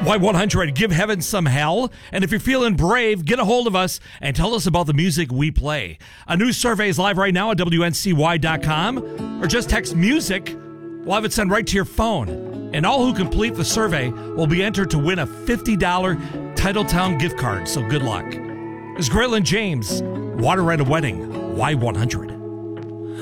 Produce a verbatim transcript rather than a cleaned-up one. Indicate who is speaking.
Speaker 1: Y one hundred, give heaven some hell. And if you're feeling brave, get a hold of us and tell us about the music we play. A new survey is live right now at W N C Y dot com, or just text music. We'll have it sent right to your phone. And all who complete the survey will be entered to win a fifty dollars Titletown gift card. So good luck. This is Grayland James, Water at a Wedding, Y one hundred.